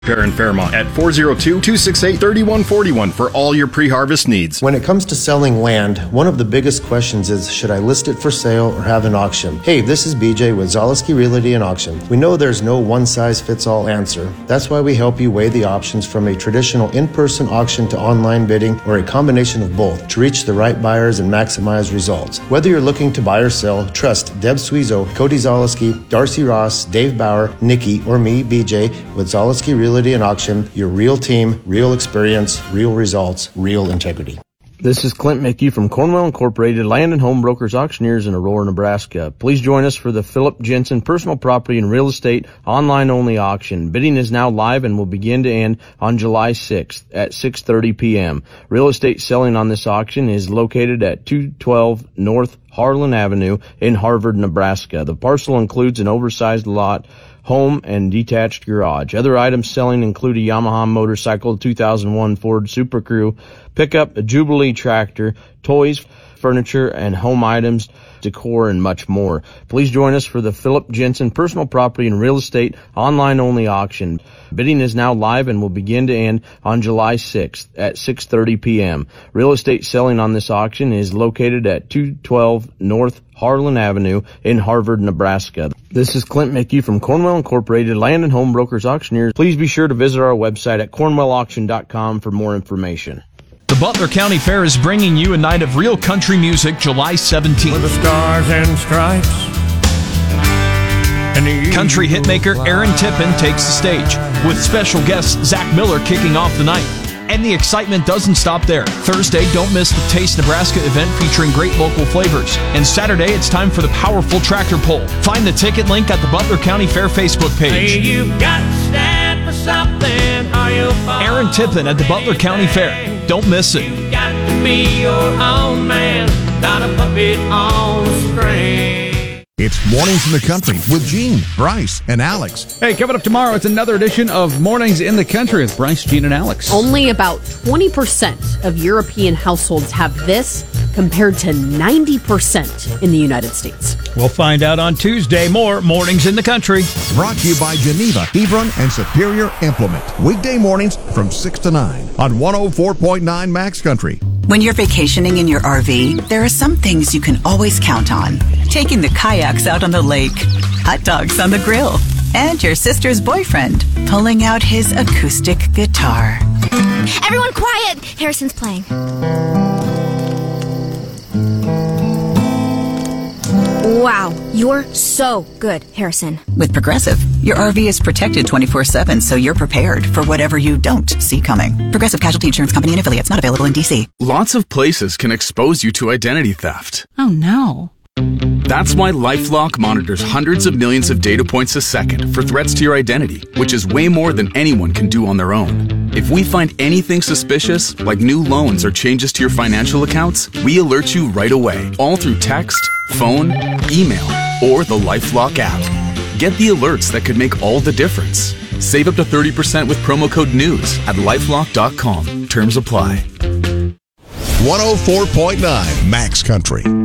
Repair in Fairmont at 402-268-3141 for all your pre-harvest needs. When it comes to selling land, one of the biggest questions is, should I list it for sale or have an auction? Hey, this is BJ with Zaleski Realty and Auction. We know there's no one-size-fits-all answer. That's why we help you weigh the options from a traditional in-person auction to online bidding or a combination of both to reach the right buyers and maximize results. Whether you're looking to buy or sell, trust Deb Suizo, Cody Zaleski, Darcy Ross, Dave Bauer, Nikki, or me, BJ, with Zaleski Realty and Auction, your real team, real experience, real results, real integrity. This is Clint Mickey from Cornwell Incorporated, Land and Home Brokers Auctioneers in Aurora, Nebraska. Please join us for the Philip Jensen Personal Property and Real Estate online-only auction. Bidding is now live and will begin to end on July 6th at 6:30 p.m. Real estate selling on this auction is located at 212 North Harlan Avenue in Harvard, Nebraska. The parcel includes an oversized lot, home, and detached garage. Other items selling include a Yamaha motorcycle, 2001 Ford Super Crew pickup, a Jubilee tractor, toys, furniture, and home items, decor, and much more. Please join us for the Philip Jensen Personal Property and Real Estate online-only auction. Bidding is now live and will begin to end on July 6th at 6:30 p.m. Real estate selling on this auction is located at 212 North Harlan Avenue in Harvard, Nebraska. This is Clint Mickey from Cornwell Incorporated, Land and Home Brokers Auctioneers. Please be sure to visit our website at cornwellauction.com for more information. The Butler County Fair is bringing you a night of real country music July 17th. With the stars and stripes. Country hitmaker Aaron Tippin takes the stage, with special guest Zach Miller kicking off the night. And the excitement doesn't stop there. Thursday, don't miss the Taste Nebraska event featuring great local flavors. And Saturday, it's time for the powerful tractor pull. Find the ticket link at the Butler County Fair Facebook page. Hey, you've got to stand for something, or you'll fall. Aaron Tippin at the Butler County Fair. Don't miss it. You've got to be your own man, not a puppet on a string. It's Mornings in the Country with Gene, Bryce, and Alex. Hey, coming up tomorrow, it's another edition of Mornings in the Country with Bryce, Gene, and Alex. Only about 20% of European households have this, compared to 90% in the United States. We'll find out on Tuesday. More Mornings in the Country. Brought to you by Geneva, Hebron, and Superior Implement. Weekday mornings from 6 to 9 on 104.9 Max Country. When you're vacationing in your RV, there are some things you can always count on. Taking the kayaks out on the lake, hot dogs on the grill, and your sister's boyfriend pulling out his acoustic guitar. Everyone quiet! Harrison's playing. Wow, you're so good, Harrison. With Progressive, your RV is protected 24/7, so you're prepared for whatever you don't see coming. Progressive Casualty Insurance Company and affiliates, not available in D.C. Lots of places can expose you to identity theft. Oh, no. That's why LifeLock monitors hundreds of millions of data points a second for threats to your identity, which is way more than anyone can do on their own. If we find anything suspicious, like new loans or changes to your financial accounts, we alert you right away, all through text, phone, email, or the LifeLock app. Get the alerts that could make all the difference. Save up to 30% with promo code NEWS at LifeLock.com. Terms apply. 104.9 Max Country.